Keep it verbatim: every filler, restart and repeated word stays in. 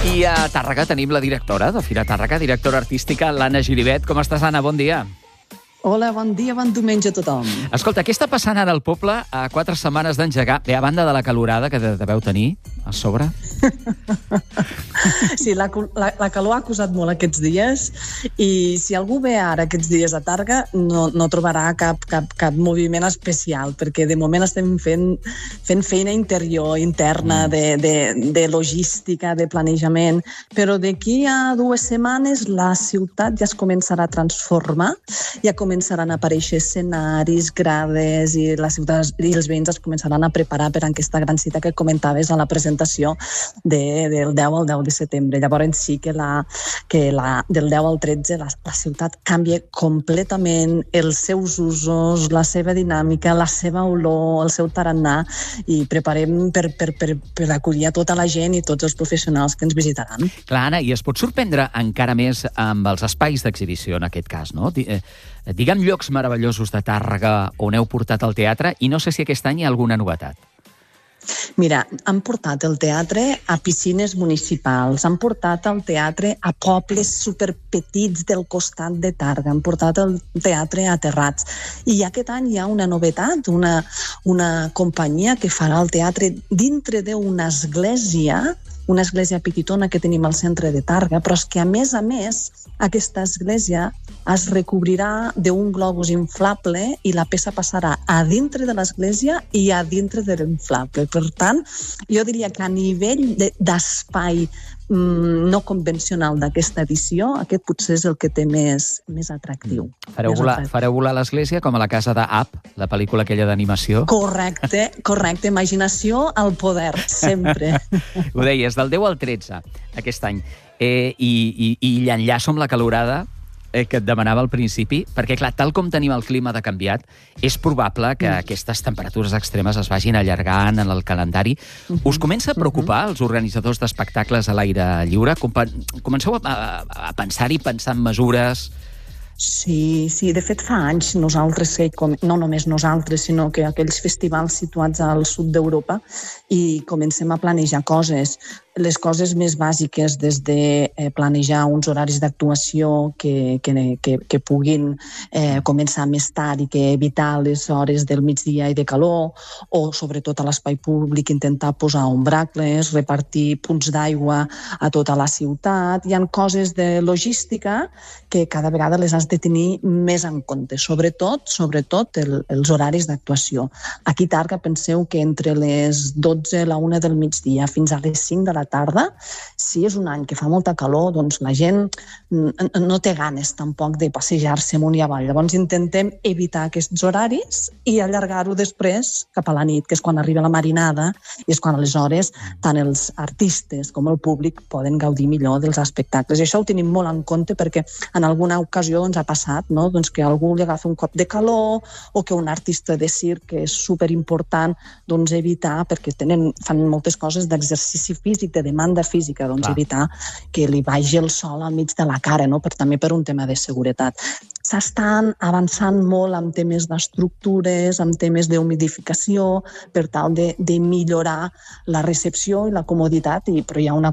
I a Tàrrega tenim la directora de Fira Tàrrega, directora artística, l'Anna Giribet. Com estàs, Anna? Bon dia. Hola, bon dia, bon diumenge a tothom. Escolta, què està passant ara al poble a quatre setmanes d'engegar? Bé, a banda de la calorada que deveu tenir a sobre. Sí, la, la, la calor ha acusat molt aquests dies i si algú ve ara aquests dies a Tàrrega no, no trobarà cap, cap, cap moviment especial, perquè de moment estem fent, fent feina interior, interna, de, de, de logística, de planejament, però d'aquí a dues setmanes la ciutat ja es començarà a transformar, ja començaran a aparèixer escenaris, grades, i la ciutat i els veïns es començaran a preparar per a aquesta gran cita que comentaves a la presentació de, del deu al deu de setembre. Llavors sí que, la, que la, del deu al tretze la, la ciutat canvia completament els seus usos, la seva dinàmica, la seva olor, el seu tarannà, i preparem per, per, per, per acollir a tota la gent i tots els professionals que ens visitaran. Clar, Anna, i es pot sorprendre encara més amb els espais d'exhibició, en aquest cas, no? Digue'm llocs meravellosos de Tàrrega on heu portat el teatre i no sé si aquest any hi ha alguna novetat. Mira, han portat el teatre a piscines municipals, han portat el teatre a pobles superpetits del costat de Tàrrega, han portat el teatre a Terrats. I aquest any hi ha una novetat, una, una companyia que farà el teatre dintre d'una església, una església petitona que tenim al centre de Tàrrega, però és que, a més a més, aquesta església es recobrirà d'un globus inflable i la peça passarà a dintre de l'església i a dintre de l'inflable. Per tant, jo diria que a nivell de, d'espai mm, no convencional d'aquesta edició, aquest potser és el que té més, més atractiu. Fareu més volar, atractiu. fareu volar l'església com a la casa d'Up, la pel·lícula aquella d'animació? Correcte, correcte. Imaginació al poder, sempre. Ho deies, del deu al tretze, aquest any. Eh, i, i, I l'enllaço amb la calorada eh, que et demanava al principi, perquè, clar, tal com tenim el clima de canviat, és probable que mm. aquestes temperatures extremes es vagin allargant en el calendari. Mm-hmm. Us comença a preocupar, mm-hmm. els organitzadors d'espectacles a l'aire lliure? Comenceu a, a, a pensar-hi, pensar en mesures... Sí, sí, de fet fa anys nosaltres, no només nosaltres, sinó que aquells festivals situats al sud d'Europa, i comencem a planejar coses, les coses més bàsiques, des de planejar uns horaris d'actuació que, que, que, que puguin eh, començar més tard i que evitar les hores del migdia i de calor, o sobretot a l'espai públic intentar posar ombracles, repartir punts d'aigua a tota la ciutat. Hi ha coses de logística que cada vegada les has de tenir més en compte, sobretot, sobretot el, els horaris d'actuació. Aquí a Tàrrega penseu que entre les dotze a la una del migdia fins a les cinc de la tarda, si és un any que fa molta calor, doncs la gent no té ganes tampoc de passejar-se amunt i avall. Llavors intentem evitar aquests horaris i allargar-ho després cap a la nit, que és quan arriba la marinada i és quan aleshores tant els artistes com el públic poden gaudir millor dels espectacles. I això ho tenim molt en compte perquè en alguna ocasió ens ha passat, no? Doncs que algú li agafa un cop de calor o que un artista de circ, que és superimportant, doncs evitar, perquè tenen, fan moltes coses d'exercici físic, de demanda física, doncs Clar. Evitar que li vagi el sol al mig de la cara, no? Per, també per un tema de seguretat. S'estan avançant molt amb temes d'estructures, amb temes d'humidificació, per tal de, de millorar la recepció i la comoditat, i, però hi ha una